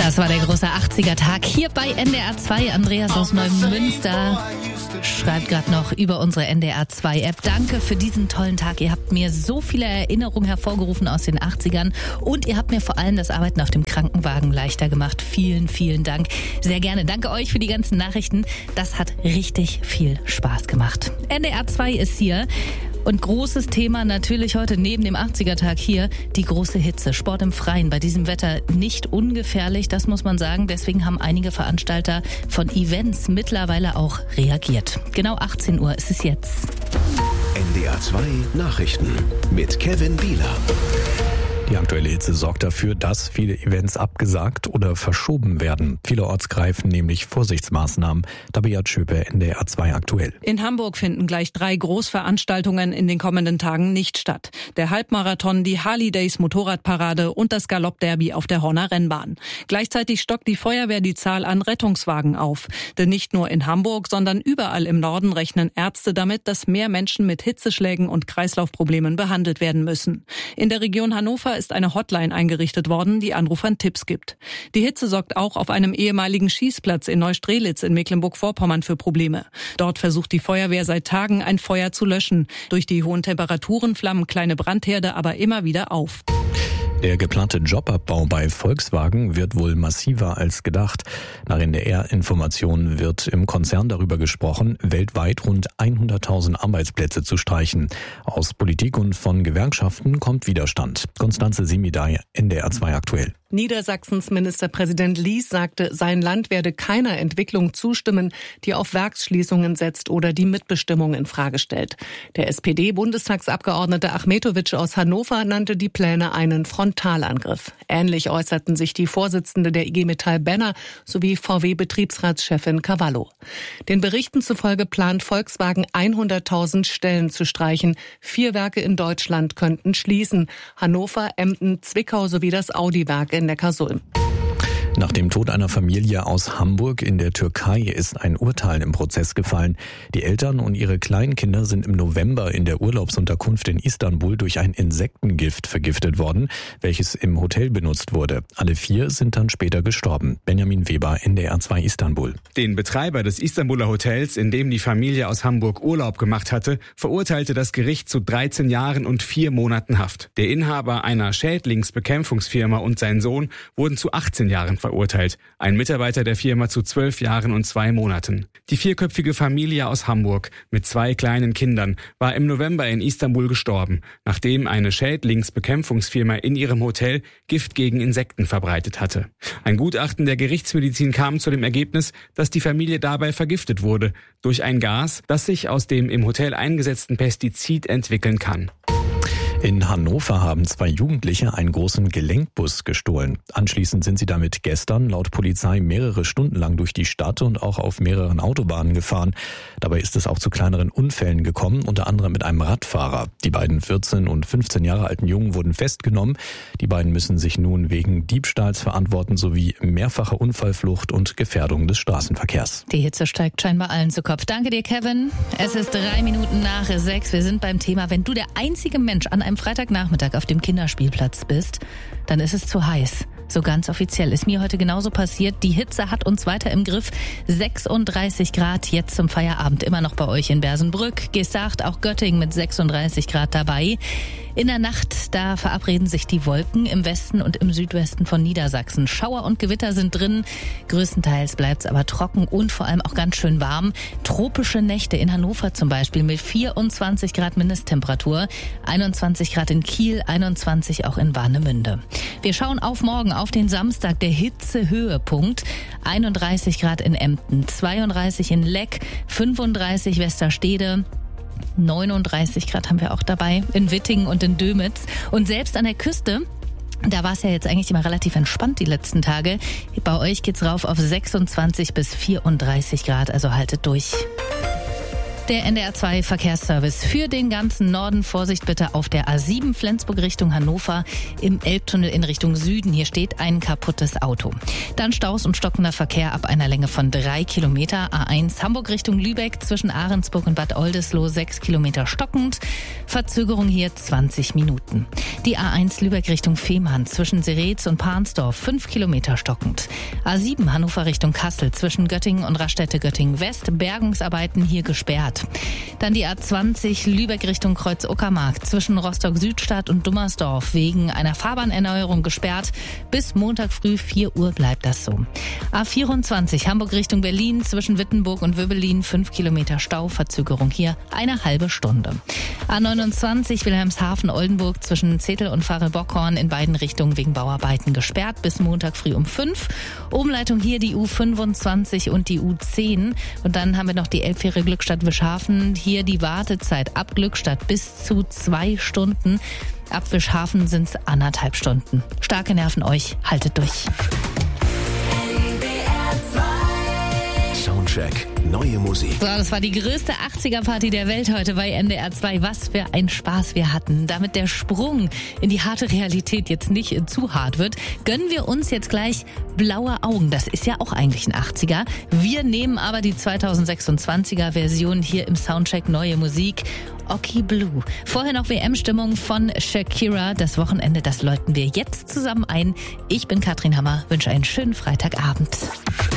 Das war der große 80er-Tag hier bei NDR 2. Andreas aus Neumünster schreibt gerade noch über unsere NDR 2-App. Danke für diesen tollen Tag. Ihr habt mir so viele Erinnerungen hervorgerufen aus den 80ern und ihr habt mir vor allem das Arbeiten auf dem Krankenwagen leichter gemacht. Vielen, vielen Dank. Sehr gerne. Danke euch für die ganzen Nachrichten. Das hat richtig viel Spaß gemacht. NDR 2 ist hier. Und großes Thema natürlich heute neben dem 80er-Tag hier, die große Hitze. Sport im Freien bei diesem Wetter nicht ungefährlich, das muss man sagen. Deswegen haben einige Veranstalter von Events mittlerweile auch reagiert. Genau 18 Uhr ist es jetzt. NDR 2 Nachrichten mit Kevin Bieler. Die aktuelle Hitze sorgt dafür, dass viele Events abgesagt oder verschoben werden. Vielerorts greifen nämlich Vorsichtsmaßnahmen. Tabea Schöpe, NDR 2 aktuell. In Hamburg finden gleich 3 Großveranstaltungen in den kommenden Tagen nicht statt. Der Halbmarathon, die Harley Days Motorradparade und das Galoppderby auf der Horner Rennbahn. Gleichzeitig stockt die Feuerwehr die Zahl an Rettungswagen auf. Denn nicht nur in Hamburg, sondern überall im Norden rechnen Ärzte damit, dass mehr Menschen mit Hitzeschlägen und Kreislaufproblemen behandelt werden müssen. In der Region Hannover ist eine Hotline eingerichtet worden, die Anrufern Tipps gibt. Die Hitze sorgt auch auf einem ehemaligen Schießplatz in Neustrelitz in Mecklenburg-Vorpommern für Probleme. Dort versucht die Feuerwehr seit Tagen, ein Feuer zu löschen. Durch die hohen Temperaturen flammen kleine Brandherde aber immer wieder auf. Der geplante Jobabbau bei Volkswagen wird wohl massiver als gedacht. Nach NDR-Informationen wird im Konzern darüber gesprochen, weltweit rund 100.000 Arbeitsplätze zu streichen. Aus Politik und von Gewerkschaften kommt Widerstand. Konstanze Simidai, NDR 2 aktuell. Niedersachsens Ministerpräsident Lies sagte, sein Land werde keiner Entwicklung zustimmen, die auf Werksschließungen setzt oder die Mitbestimmung in Frage stellt. Der SPD-Bundestagsabgeordnete Achmetovic aus Hannover nannte die Pläne einen Frontalangriff. Ähnlich äußerten sich die Vorsitzende der IG Metall Benner sowie VW-Betriebsratschefin Cavallo. Den Berichten zufolge plant Volkswagen 100.000 Stellen zu streichen. 4 Werke in Deutschland könnten schließen. Hannover, Emden, Zwickau sowie das Audi-Werk in Neckarsulm. Nach dem Tod einer Familie aus Hamburg in der Türkei ist ein Urteil im Prozess gefallen. Die Eltern und ihre Kleinkinder sind im November in der Urlaubsunterkunft in Istanbul durch ein Insektengift vergiftet worden, welches im Hotel benutzt wurde. Alle 4 sind dann später gestorben. Benjamin Weber, NDR 2 Istanbul. Den Betreiber des Istanbuler Hotels, in dem die Familie aus Hamburg Urlaub gemacht hatte, verurteilte das Gericht zu 13 Jahren und 4 Monaten Haft. Der Inhaber einer Schädlingsbekämpfungsfirma und sein Sohn wurden zu 18 Jahren verurteilt. Ein Mitarbeiter der Firma zu 12 Jahren und 2 Monaten. Die 4-köpfige Familie aus Hamburg mit 2 kleinen Kindern war im November in Istanbul gestorben, nachdem eine Schädlingsbekämpfungsfirma in ihrem Hotel Gift gegen Insekten verbreitet hatte. Ein Gutachten der Gerichtsmedizin kam zu dem Ergebnis, dass die Familie dabei vergiftet wurde durch ein Gas, das sich aus dem im Hotel eingesetzten Pestizid entwickeln kann. In Hannover haben 2 Jugendliche einen großen Gelenkbus gestohlen. Anschließend sind sie damit gestern laut Polizei mehrere Stunden lang durch die Stadt und auch auf mehreren Autobahnen gefahren. Dabei ist es auch zu kleineren Unfällen gekommen, unter anderem mit einem Radfahrer. Die beiden 14 und 15 Jahre alten Jungen wurden festgenommen. Die beiden müssen sich nun wegen Diebstahls verantworten sowie mehrfacher Unfallflucht und Gefährdung des Straßenverkehrs. Die Hitze steigt scheinbar allen zu Kopf. Danke dir, Kevin. Es ist 3 Minuten nach 6. Wir sind beim Thema, wenn du der einzige Mensch an einem Freitagnachmittag auf dem Kinderspielplatz bist, dann ist es zu heiß. So ganz offiziell ist mir heute genauso passiert. Die Hitze hat uns weiter im Griff. 36 Grad jetzt zum Feierabend immer noch bei euch in Bersenbrück. Gesacht, auch Göttingen mit 36 Grad dabei. In der Nacht, da verabreden sich die Wolken im Westen und im Südwesten von Niedersachsen. Schauer und Gewitter sind drin. Größtenteils bleibt's aber trocken und vor allem auch ganz schön warm. Tropische Nächte in Hannover zum Beispiel mit 24 Grad Mindesttemperatur. 21 Grad in Kiel, 21 auch in Warnemünde. Wir schauen auf morgen, auf den Samstag, der Hitzehöhepunkt. 31 Grad in Emden, 32 in Leck, 35 Westerstede. 39 Grad haben wir auch dabei in Wittingen und in Dömitz. Und selbst an der Küste, da war es ja jetzt eigentlich immer relativ entspannt die letzten Tage. Bei euch geht's rauf auf 26 bis 34 Grad, also haltet durch. Der NDR2 Verkehrsservice für den ganzen Norden. Vorsicht bitte auf der A7 Flensburg Richtung Hannover im Elbtunnel in Richtung Süden. Hier steht ein kaputtes Auto. Dann Staus und stockender Verkehr ab einer Länge von 3 Kilometer. A1 Hamburg Richtung Lübeck zwischen Ahrensburg und Bad Oldesloe 6 Kilometer stockend. Verzögerung hier 20 Minuten. Die A1 Lübeck Richtung Fehmarn zwischen Seretz und Parnsdorf 5 Kilometer stockend. A7 Hannover Richtung Kassel zwischen Göttingen und Raststätte Göttingen West. Bergungsarbeiten hier gesperrt. Dann die A20 Lübeck Richtung Kreuz-Uckermark zwischen Rostock-Südstadt und Dummersdorf wegen einer Fahrbahnerneuerung gesperrt. Bis Montag früh 4 Uhr bleibt das so. A24 Hamburg Richtung Berlin zwischen Wittenburg und Wöbbelin 5 Kilometer Stau, Verzögerung hier eine halbe Stunde. A29 Wilhelmshaven-Oldenburg zwischen Zetel und Farel-Bockhorn in beiden Richtungen wegen Bauarbeiten gesperrt bis Montag früh um 5. Umleitung hier die U25 und die U10. Und dann haben wir noch die Elbfähre Glückstadt-Wischhafen. Hier die Wartezeit ab Glückstadt bis zu 2 Stunden. Ab Wischhafen sind es 1,5 Stunden. Starke Nerven euch, haltet durch. Soundcheck, neue Musik. So, das war die größte 80er-Party der Welt heute bei NDR 2. Was für ein Spaß wir hatten. Damit der Sprung in die harte Realität jetzt nicht zu hart wird, gönnen wir uns jetzt gleich Blaue Augen. Das ist ja auch eigentlich ein 80er. Wir nehmen aber die 2026er-Version hier im Soundcheck neue Musik. Oki Blue. Vorher noch WM-Stimmung von Shakira. Das Wochenende, das läuten wir jetzt zusammen ein. Ich bin Katrin Hammer, wünsche einen schönen Freitagabend.